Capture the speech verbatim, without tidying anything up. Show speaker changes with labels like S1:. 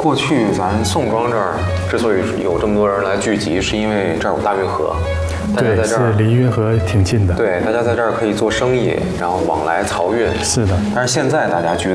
S1: 过去咱宋庄这儿之所以有这么多人来聚集，是因为这儿有大运河，大家
S2: 对，
S1: 在这儿
S2: 是离运河挺近的。
S1: 对，大家在这儿可以做生意，然后往来漕运。
S2: 是的。
S1: 但是现在大家聚